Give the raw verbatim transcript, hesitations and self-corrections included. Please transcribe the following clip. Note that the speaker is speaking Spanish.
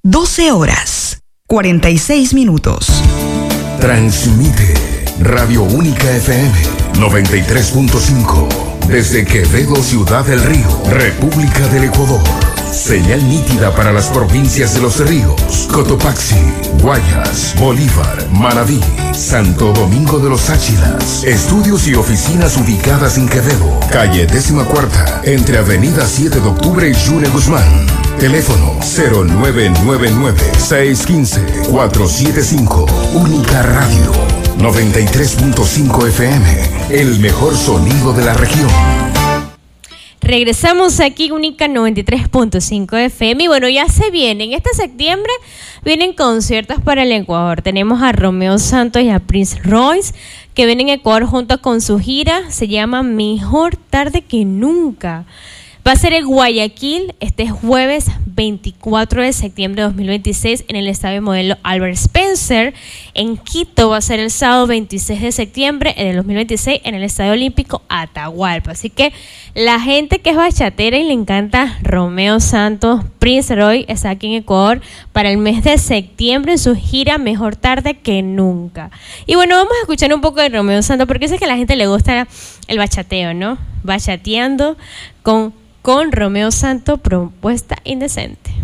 doce horas, cuarenta y seis minutos. Transmite Radio Única F M noventa y tres punto cinco desde Quevedo, Ciudad del Río, República del Ecuador. Señal nítida para las provincias de Los Ríos, Cotopaxi, Guayas, Bolívar, Manabí, Santo Domingo de los Áchilas. Estudios y oficinas ubicadas en Quevedo, calle décima cuarta, entre Avenida siete de Octubre y June Guzmán. Teléfono cero nueve nueve nueve, seis uno cinco, cuatro siete cinco. Única Radio noventa y tres punto cinco F M, el mejor sonido de la región. Regresamos aquí, Única noventa y tres punto cinco F M. Y bueno, ya se vienen. Este septiembre vienen conciertos para el Ecuador. Tenemos a Romeo Santos y a Prince Royce, que vienen a Ecuador junto con su gira. Se llama Mejor Tarde que Nunca. Va a ser en Guayaquil este jueves veinticuatro de septiembre de dos mil veintiséis en el Estadio Modelo Albert Spencer. En Quito va a ser el sábado veintiséis de septiembre de dos mil veintiséis en el Estadio Olímpico Atahualpa. Así que la gente que es bachatera y le encanta Romeo Santos, Prince Roy, está aquí en Ecuador para el mes de septiembre en su gira Mejor Tarde que Nunca. Y bueno, vamos a escuchar un poco de Romeo Santos porque sé que a la gente le gusta el bachateo, ¿no? Bachateando con... con Romeo Santos, Propuesta Indecente.